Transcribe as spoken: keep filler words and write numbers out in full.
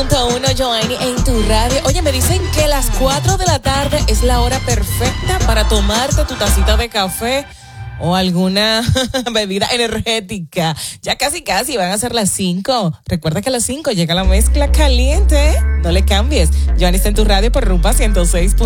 punto uno, Joanny, en tu radio. Oye, me dicen que las cuatro de la tarde es la hora perfecta para tomarte tu tacita de café o alguna bebida energética. Ya casi casi van a ser las cinco. Recuerda que a las cinco llega la mezcla caliente. No le cambies. Joanny está en tu radio por Rumba ciento seis.